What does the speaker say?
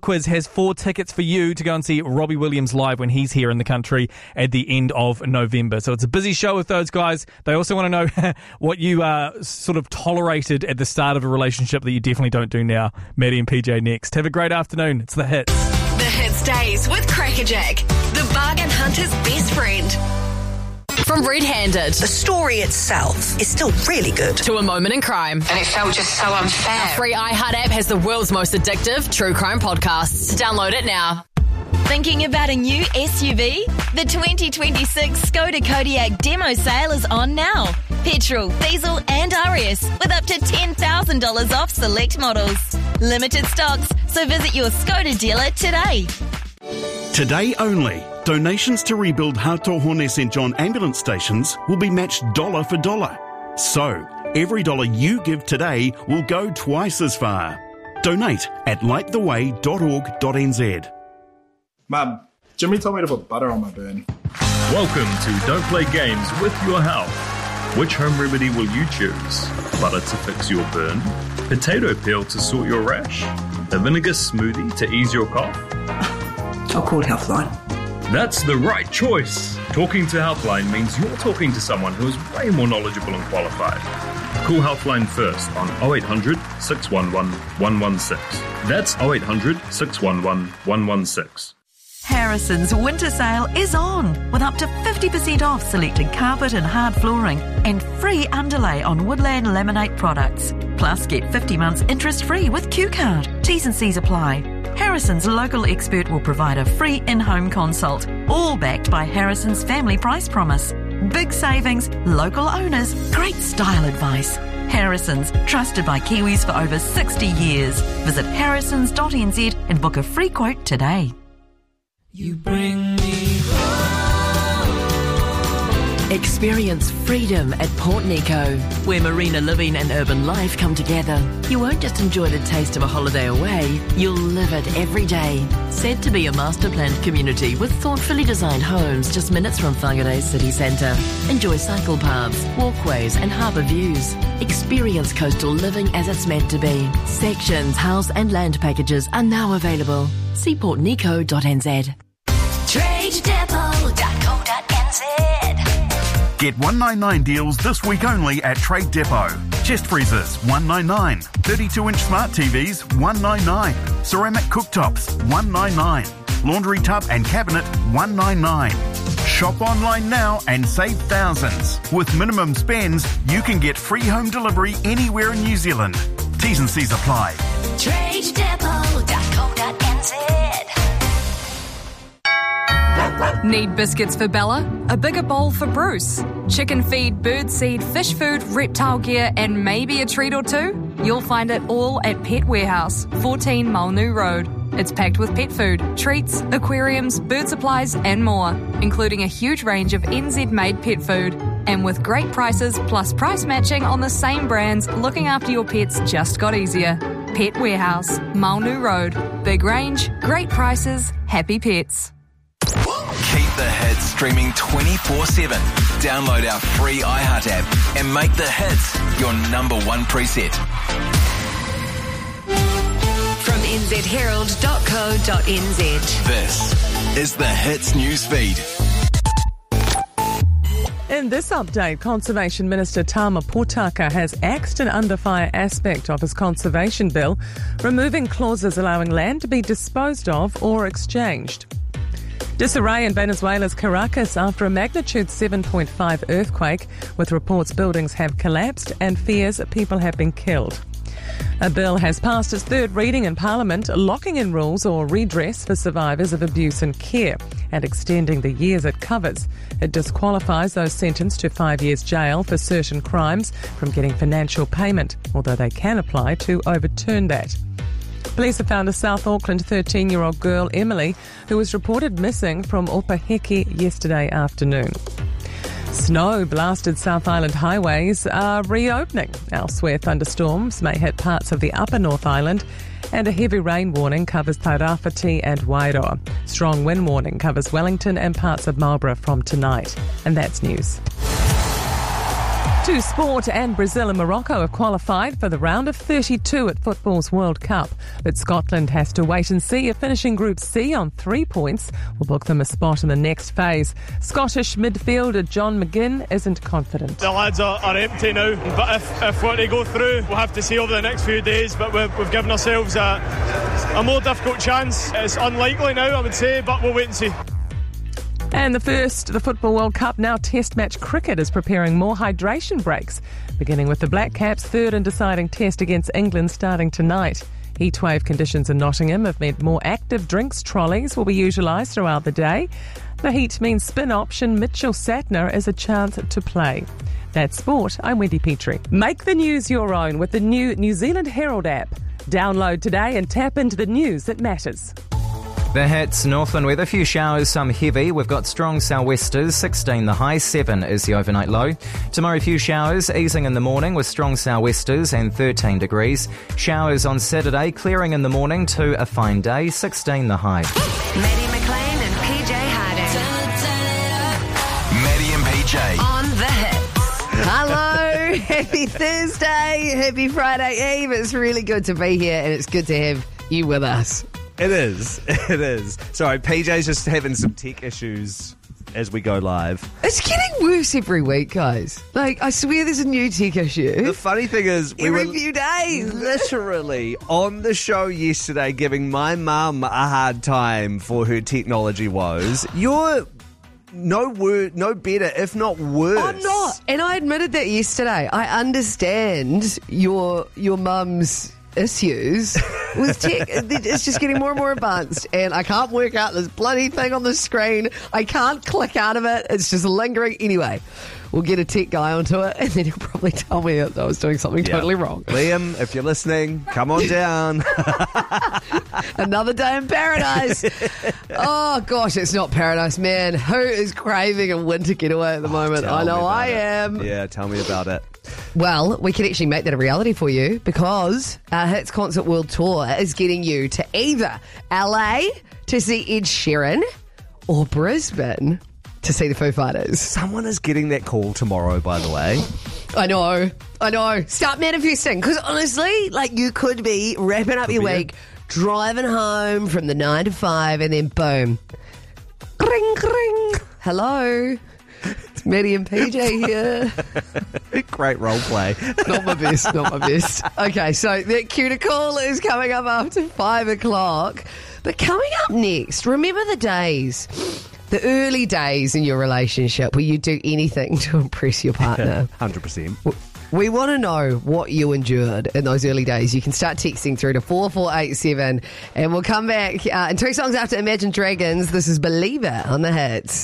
Quiz has 4 tickets for you to go and see Robbie Williams live when he's here in the country at the end of November. So it's a busy show with those guys. They also want to know what you sort of tolerated at the start of a relationship that you definitely don't do now. Maddie and PJ next. Have a great afternoon. It's The Hits. The Hits Days with Crackerjack, the bargain hunter's best friend. From Red Handed, the story itself is still really good, to A Moment in Crime. And it felt just so unfair. Our free iHeart app has the world's most addictive true crime podcasts. Download it now. Thinking about a new SUV? The 2026 Skoda Kodiaq demo sale is on now. Petrol, diesel and RS with up to $10,000 off select models. Limited stocks, so visit your Skoda dealer today. Today only, donations to rebuild Hātohone St John ambulance stations will be matched dollar for dollar. So, every dollar you give today will go twice as far. Donate at lighttheway.org.nz. Mum, Jimmy told me to put butter on my burn. Welcome to Don't Play Games with Your Health. Which home remedy will you choose? Butter to fix your burn? Potato peel to sort your rash? A vinegar smoothie to ease your cough? I'll call Healthline. That's the right choice. Talking to Healthline means you're talking to someone who is way more knowledgeable and qualified. Call Healthline first on 0800 611 116. That's 0800 611 116. Harrison's winter sale is on with up to 50% off selected carpet and hard flooring and free underlay on Woodland Laminate products. Plus, get 50 months interest-free with Q-Card. T's and C's apply. Harrison's local expert will provide a free in-home consult, all backed by Harrison's family price promise. Big savings, local owners, great style advice. Harrison's, trusted by Kiwis for over 60 years. Visit harrisons.nz and book a free quote today. You bring me home. Experience freedom at Port Nico, where marina living and urban life come together. You won't just enjoy the taste of a holiday away, you'll live it every day. Said to be a master-planned community with thoughtfully designed homes just minutes from Whangarei city centre. Enjoy cycle paths, walkways and harbour views. Experience coastal living as it's meant to be. Sections, house and land packages are now available. See portnico.nz. TradeDepot.co.nz. Get 199 deals this week only at Trade Depot. Chest freezers, $199. 32-inch smart TVs, $199. Ceramic cooktops, $199. Laundry tub and cabinet, $199. Shop online now and save thousands. With minimum spends, you can get free home delivery anywhere in New Zealand. T's and C's apply. TradeDepot.co.nz. Need biscuits for Bella? A bigger bowl for Bruce? Chicken feed, bird seed, fish food, reptile gear, and maybe a treat or two? You'll find it all at Pet Warehouse, 14 Malnu Road. It's packed with pet food, treats, aquariums, bird supplies, and more, including a huge range of NZ-made pet food. And with great prices plus price matching on the same brands, looking after your pets just got easier. Pet Warehouse, Malnu Road. Big range, great prices, happy pets. Keep the hits streaming 24/7. Download our free iHeart app and make the hits your number one preset. From nzherald.co.nz. This is the Hits newsfeed. In this update, Conservation Minister Tama Potaka has axed an under-fire aspect of his conservation bill, removing clauses allowing land to be disposed of or exchanged. Disarray in Venezuela's Caracas after a magnitude 7.5 earthquake, with reports buildings have collapsed and fears people have been killed. A bill has passed its third reading in Parliament, locking in rules or redress for survivors of abuse and care and extending the years it covers. It disqualifies those sentenced to 5 years jail for certain crimes from getting financial payment, although they can apply to overturn that. Police have found a South Auckland 13-year-old girl, Emily, who was reported missing from Opaheke yesterday afternoon. Snow-blasted South Island highways are reopening. Elsewhere, thunderstorms may hit parts of the upper North Island, and a heavy rain warning covers Tairāwhiti and Wairoa. Strong wind warning covers Wellington and parts of Marlborough from tonight. And that's news. To sport, and Brazil and Morocco have qualified for the round of 32 at football's World Cup. But Scotland has to wait and see if finishing Group C on 3 points will book them a spot in the next phase. Scottish midfielder John McGinn isn't confident. The lads are empty now, but if we're to go through, we'll have to see over the next few days, but we've given ourselves a more difficult chance. It's unlikely now, I would say, but we'll wait and see. And the Football World Cup, now Test match cricket, is preparing more hydration breaks, beginning with the Black Caps' third and deciding test against England starting tonight. Heatwave conditions in Nottingham have meant more active drinks trolleys will be utilised throughout the day. The heat means spin option Mitchell Satner is a chance to play. That's sport. I'm Wendy Petrie. Make the news your own with the new New Zealand Herald app. Download today and tap into the news that matters. The hits, Northland weather, few showers, some heavy. We've got strong sou'westers, 16 the high, 7 is the overnight low. Tomorrow, few showers, easing in the morning with strong sou'westers and 13 degrees. Showers on Saturday, clearing in the morning to a fine day, 16 the high. Maddie McLean and PJ Harding. Maddie and PJ. On the hits. Hello, happy Thursday, happy Friday Eve. It's really good to be here and it's good to have you with us. It is. Sorry, PJ's just having some tech issues as we go live. It's getting worse every week, guys. Like, I swear there's a new tech issue. The funny thing is, we every were few days. literally on the show yesterday giving my mum a hard time for her technology woes. You're no better, if not worse. I'm not. And I admitted that yesterday. I understand your mum's issues with tech. It's just getting more and more advanced and I can't work out this bloody thing on the screen. I can't click out of it. It's just lingering. Anyway, we'll get a tech guy onto it and then he'll probably tell me that I was doing something totally wrong. Liam, if you're listening, come on down. Another day in paradise. Oh gosh, it's not paradise, man. Who is craving a winter getaway at the moment? I know I am. Yeah, tell me about it. Well, we can actually make that a reality for you because our Hits Concert World Tour is getting you to either LA to see Ed Sheeran or Brisbane to see the Foo Fighters. Someone is getting that call tomorrow, by the way. I know. Start manifesting because honestly, like you could be wrapping up your week, driving home from the 9 to 5 and then boom. Ring, ring. Hello. It's Maddie and PJ here. Great role play. Not my best. Okay, so that cuticle is coming up after 5 o'clock. But coming up next, remember the days, the early days in your relationship where you do anything to impress your partner. 100%. We want to know what you endured in those early days. You can start texting through to 4487 and we'll come back in 2 songs after Imagine Dragons. This is Believer on the Hits.